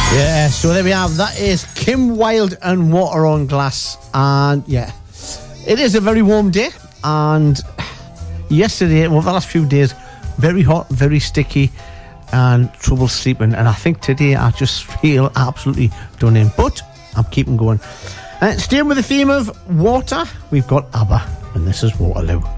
Yeah, so there we have. That is Kim Wilde and Water on Glass. And yeah, it is a very warm day. And yesterday, well, the last few days, very hot, very sticky, and trouble sleeping. And I think today I just feel absolutely done in. But I'm keeping going. Staying with the theme of water, we've got ABBA, and this is Waterloo.